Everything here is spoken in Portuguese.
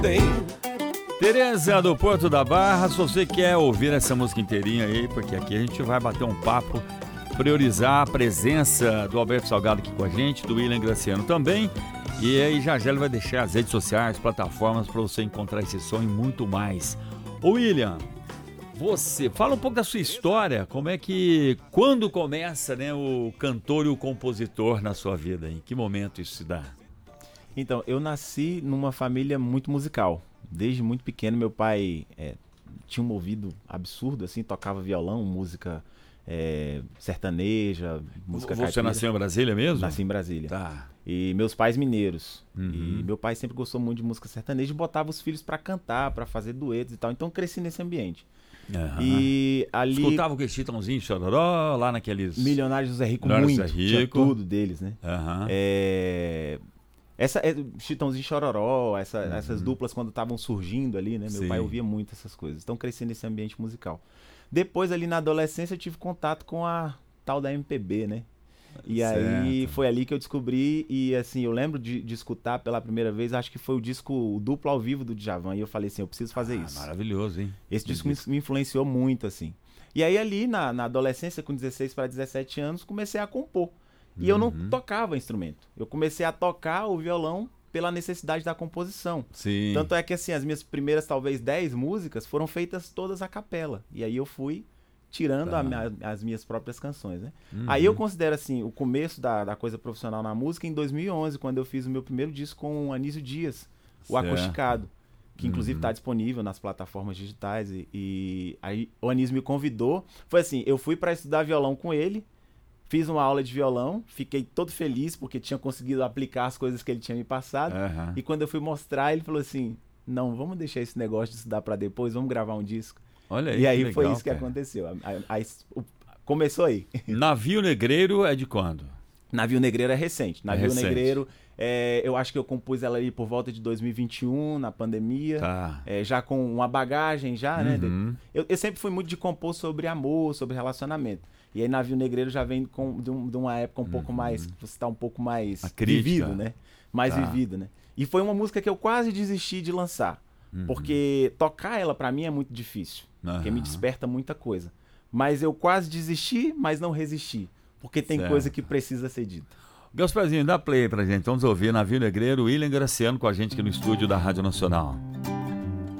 tem. Tereza do Porto da Barra, se você quer ouvir essa música inteirinha aí, porque aqui a gente vai bater um papo, priorizar a presença do Alberto Salgado aqui com a gente, do William Graciano também, e aí já ele vai deixar as redes sociais, plataformas para você encontrar esse som e muito mais. Ô William, você fala um pouco da sua história, como é que, quando começa, né, o cantor e o compositor na sua vida, em que momento isso se dá? Então, eu nasci numa família muito musical. Desde muito pequeno, meu pai tinha um ouvido absurdo, assim, tocava violão, música sertaneja, música caipira. Você nasceu em Brasília mesmo? Nasci em Brasília. Tá. E meus pais mineiros. Uhum. E meu pai sempre gostou muito de música sertaneja e botava os filhos pra cantar, pra fazer duetos e tal. Então, cresci nesse ambiente. Uhum. E ali... Escutava o que? Chitãozinho, Chororó, lá naqueles... Milionários José Rico, Milionários muito. José Tinha Rico. tudo deles, né? Uhum. Chitãozinho e Chororó, essas duplas quando estavam surgindo ali, né? Meu Sim. pai ouvia muito essas coisas. Então cresci nesse ambiente musical. Depois ali na adolescência eu tive contato com a tal da MPB, né? E aí foi ali que eu descobri e assim, eu lembro de escutar pela primeira vez, acho que foi o duplo ao vivo do Djavan. E eu falei assim, eu preciso fazer isso. Maravilhoso, hein? Esse disco me influenciou muito, assim. E aí ali na adolescência, com 16 para 17 anos, comecei a compor. E eu não tocava instrumento. Eu comecei a tocar o violão pela necessidade da composição. Sim. Tanto é que assim, as minhas primeiras talvez 10 músicas foram feitas todas a capela. E aí eu fui tirando as minhas próprias canções, né? Aí eu considero assim, o começo da coisa profissional na música em 2011, quando eu fiz o meu primeiro disco com o Anísio Dias, o Acusticado. Que inclusive está disponível nas plataformas digitais. E aí o Anísio me convidou. Foi assim, eu fui para estudar violão com ele. Fiz uma aula de violão, fiquei todo feliz porque tinha conseguido aplicar as coisas que ele tinha me passado. Uhum. E quando eu fui mostrar, ele falou assim, não, vamos deixar esse negócio de estudar para depois, vamos gravar um disco. Olha aí, e aí que legal, foi isso que cara. aconteceu. Começou aí. Navio Negreiro é de quando? Navio Negreiro é recente. Navio recente. Negreiro, eu acho que eu compus ela ali por volta de 2021, na pandemia. Tá. Já com uma bagagem já, né? Eu sempre fui muito de compor sobre amor, sobre relacionamento. E aí Navio Negreiro já vem de uma época um pouco mais, você está um pouco mais vivido, né? Mais vivido, né? E foi uma música que eu quase desisti de lançar. Porque tocar ela pra mim é muito difícil. Porque me desperta muita coisa. Mas eu quase desisti, mas não resisti. Porque tem coisa que precisa ser dita. Gasparzinho, dá play pra gente. Vamos ouvir Navio Negreiro, William Graciano com a gente aqui no estúdio da Rádio Nacional.